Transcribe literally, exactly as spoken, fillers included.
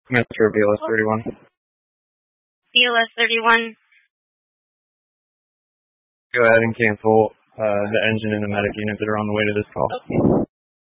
Metro B L S thirty-one. B L S thirty-one. Go ahead and cancel uh, the engine and the medic unit that are on the way to this call.